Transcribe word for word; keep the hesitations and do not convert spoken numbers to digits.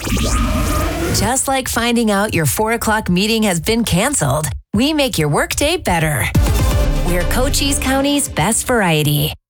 Just like finding out your four o'clock meeting has been canceled, we make your workday better. We're Cochise County's best variety.